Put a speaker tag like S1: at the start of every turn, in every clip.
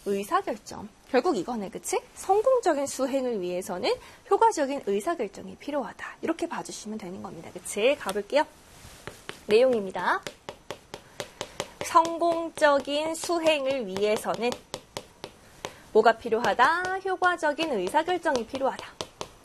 S1: 의사결정. 결국 이거네, 그치? 성공적인 수행을 위해서는 효과적인 의사결정이 필요하다. 이렇게 봐주시면 되는 겁니다. 그치? 가볼게요. 내용입니다. 성공적인 수행을 위해서는 뭐가 필요하다? 효과적인 의사결정이 필요하다.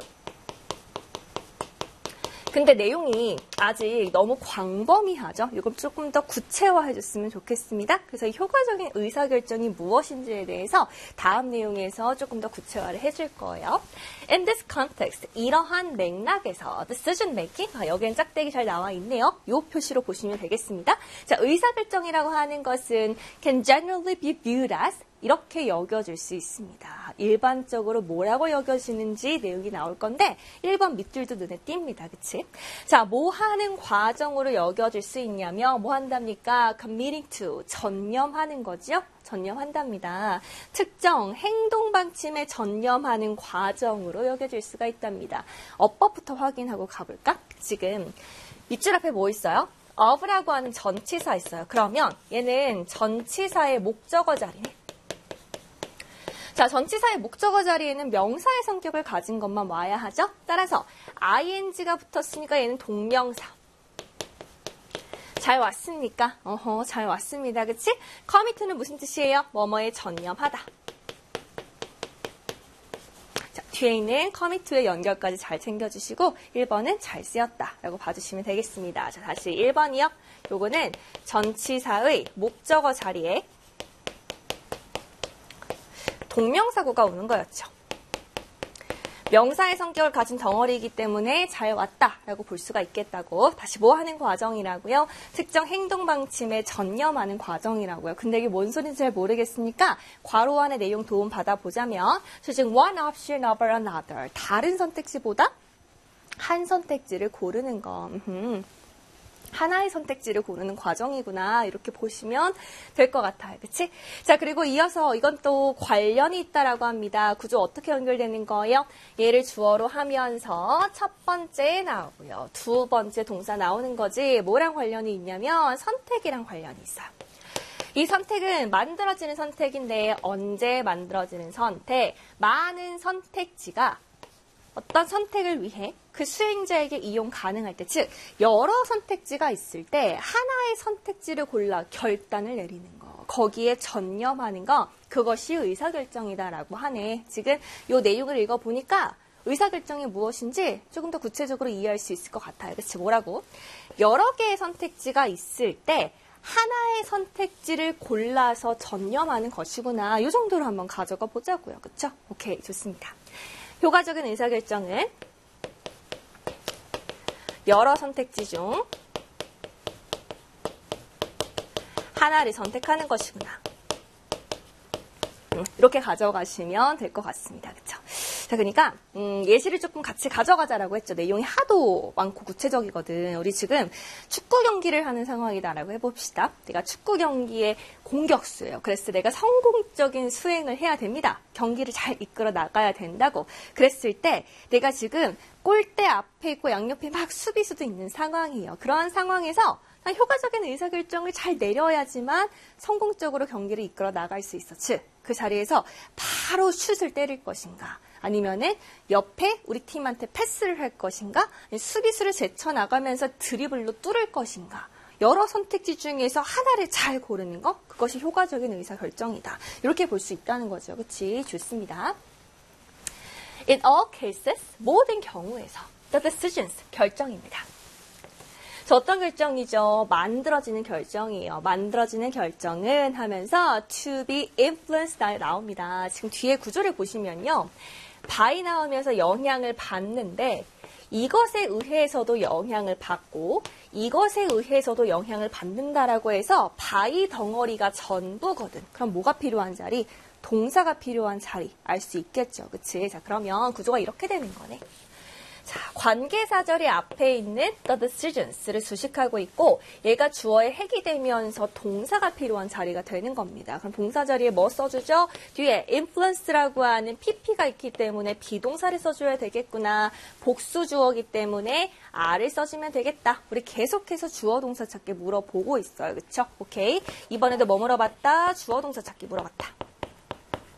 S1: 근데 내용이 아직 너무 광범위하죠? 이걸 조금 더 구체화해 줬으면 좋겠습니다. 그래서 이 효과적인 의사결정이 무엇인지에 대해서 다음 내용에서 조금 더 구체화를 해줄 거예요. In this context, 이러한 맥락에서 decision making, 여기엔 짝대기 잘 나와 있네요. 이 표시로 보시면 되겠습니다. 자, 의사결정이라고 하는 것은 can generally be viewed as 이렇게 여겨질 수 있습니다. 일반적으로 뭐라고 여겨지는지 내용이 나올 건데 1번 밑줄도 눈에 띕니다. 그치? 자, 뭐 하는 과정으로 여겨질 수 있냐면 뭐 한답니까? committing to, 전념하는 거죠. 전념한답니다. 특정 행동 방침에 전념하는 과정으로 여겨질 수가 있답니다. 어법부터 확인하고 가볼까? 지금 밑줄 앞에 뭐 있어요? of라고 하는 전치사 있어요. 그러면 얘는 전치사의 목적어 자리네. 자, 전치사의 목적어 자리에는 명사의 성격을 가진 것만 와야 하죠. 따라서 ing가 붙었으니까 얘는 동명사. 잘 왔습니까? 잘 왔습니다. 그치? commit는 무슨 뜻이에요? 뭐뭐에 전념하다. 자, 뒤에 있는 commit의 연결까지 잘 챙겨주시고 1번은 잘 쓰였다 라고 봐주시면 되겠습니다. 자, 다시 1번이요. 요거는 전치사의 목적어 자리에 동명사구가 오는 거였죠. 명사의 성격을 가진 덩어리이기 때문에 잘 왔다라고 볼 수가 있겠다고. 다시 뭐 하는 과정이라고요? 특정 행동 방침에 전념하는 과정이라고요. 근데 이게 뭔 소리인지 잘 모르겠으니까 괄호 안에 내용 도움 받아보자면 choosing one option over another. 다른 선택지보다 한 선택지를 고르는 거. 하나의 선택지를 고르는 과정이구나 이렇게 보시면 될 것 같아요. 그치? 자, 그리고 이어서 이건 또 관련이 있다라고 합니다. 구조 어떻게 연결되는 거예요? 얘를 주어로 하면서 첫 번째 나오고요. 두 번째 동사 나오는 거지. 뭐랑 관련이 있냐면 선택이랑 관련이 있어요. 이 선택은 만들어지는 선택인데 언제 만들어지는 선택? 많은 선택지가 어떤 선택을 위해 그 수행자에게 이용 가능할 때, 즉 여러 선택지가 있을 때 하나의 선택지를 골라 결단을 내리는 거, 거기에 전념하는 거, 그것이 의사결정이다라고 하네. 지금 이 내용을 읽어보니까 의사결정이 무엇인지 조금 더 구체적으로 이해할 수 있을 것 같아요. 그치? 뭐라고? 여러 개의 선택지가 있을 때 하나의 선택지를 골라서 전념하는 것이구나. 이 정도로 한번 가져가 보자고요. 그쵸? 오케이, 좋습니다. 효과적인 의사결정은 여러 선택지 중 하나를 선택하는 것이구나. 이렇게 가져가시면 될 것 같습니다. 그쵸? 자, 그러니까 예시를 조금 같이 가져가자라고 했죠. 내용이 하도 많고 구체적이거든. 우리 지금 축구 경기를 하는 상황이다라고 해봅시다. 내가 축구 경기의 공격수예요. 그래서 내가 성공적인 수행을 해야 됩니다. 경기를 잘 이끌어 나가야 된다고. 그랬을 때 내가 지금 골대 앞에 있고 양옆에 막 수비수도 있는 상황이에요. 그러한 상황에서 효과적인 의사결정을 잘 내려야지만 성공적으로 경기를 이끌어 나갈 수 있어. 즉, 그 자리에서 바로 슛을 때릴 것인가? 아니면은 옆에 우리 팀한테 패스를 할 것인가? 수비수를 제쳐나가면서 드리블로 뚫을 것인가? 여러 선택지 중에서 하나를 잘 고르는 거? 그것이 효과적인 의사결정이다. 이렇게 볼 수 있다는 거죠. 그치? 좋습니다. In all cases, 모든 경우에서 the decisions, 결정입니다. 저 어떤 결정이죠? 만들어지는 결정이에요. 만들어지는 결정은 하면서 to be influenced 나옵니다. 지금 뒤에 구조를 보시면요. by 나오면서 영향을 받는데 이것에 의해서도 영향을 받고 이것에 의해서도 영향을 받는다라고 해서 by 덩어리가 전부거든. 그럼 뭐가 필요한 자리? 동사가 필요한 자리 알 수 있겠죠. 그치? 자, 그러면 구조가 이렇게 되는 거네. 자, 관계사절이 앞에 있는 the decisions를 수식하고 있고 얘가 주어의 핵이 되면서 동사가 필요한 자리가 되는 겁니다. 그럼 동사 자리에 뭐 써주죠? 뒤에 influence라고 하는 pp가 있기 때문에 비동사를 써줘야 되겠구나. 복수 주어기 때문에 r을 써주면 되겠다. 우리 계속해서 주어 동사 찾기 물어보고 있어요. 그쵸? 오케이. 이번에도 뭐 물어봤다? 주어 동사 찾기 물어봤다.